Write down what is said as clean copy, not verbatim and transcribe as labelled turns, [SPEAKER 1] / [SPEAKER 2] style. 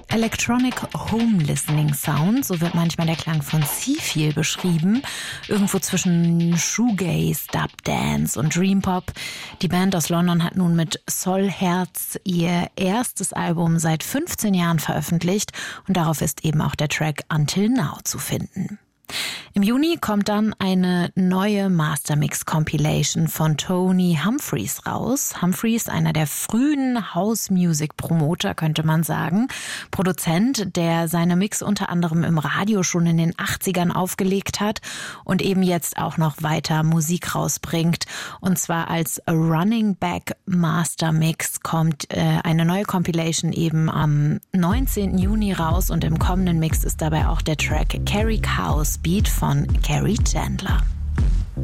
[SPEAKER 1] Electronic Home Listening Sound, so wird manchmal der Klang von Seafield beschrieben. Irgendwo zwischen Shoegaze, Dub Dance und Dream Pop. Die Band aus London hat nun mit Sollherz ihr erstes Album seit 15 Jahren veröffentlicht und darauf ist eben auch der Track Until Now zu finden. Im Juni kommt dann eine neue Mastermix-Compilation von Tony Humphries raus. Humphries, einer der frühen House-Music-Promoter, könnte man sagen. Produzent, der seine Mix unter anderem im Radio schon in den 80ern aufgelegt hat und eben jetzt auch noch weiter Musik rausbringt. Und zwar als Running Back Mastermix kommt eine neue Compilation eben am 19. Juni raus und im kommenden Mix ist dabei auch der Track Carrie Cows Beat von Carrie Chandler.